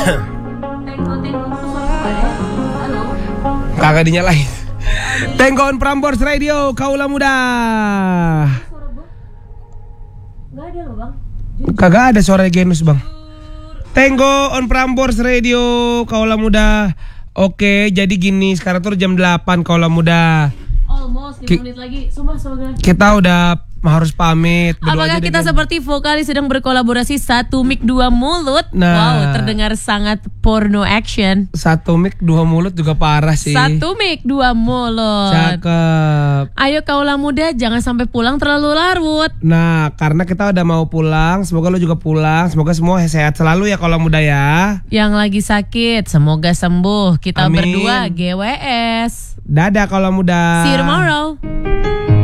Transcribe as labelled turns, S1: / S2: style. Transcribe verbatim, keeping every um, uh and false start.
S1: Kagak dinyalain. Tenggon Prambors Radio, Kaula Muda.
S2: Gak ada loh bang.
S1: Kagak ada suara Genus bang. Tenggo on Prambors Radio, Kaula Muda. Oke, jadi gini, sekarang tuh jam delapan Kaula Muda.
S2: Almost lima
S1: Ki-
S2: menit lagi. Sumpah semoga.
S1: Kita udah harus pamit. Berdua
S2: Apakah
S1: aja
S2: kita
S1: deh,
S2: seperti vokalis sedang berkolaborasi satu mic dua mulut?
S1: Nah.
S2: Wow, terdengar sangat porno action.
S1: Satu mic dua mulut juga parah sih.
S2: Satu mic dua mulut.
S1: Cakep.
S2: Ayo Kaula Muda, jangan sampai pulang terlalu larut.
S1: Nah, karena kita udah mau pulang, semoga lu juga pulang. Semoga semua sehat selalu ya Kaula Muda ya.
S2: Yang lagi sakit, semoga sembuh. Kita
S1: Amin.
S2: berdua G W S.
S1: Dadah Kaula Muda.
S2: See you tomorrow.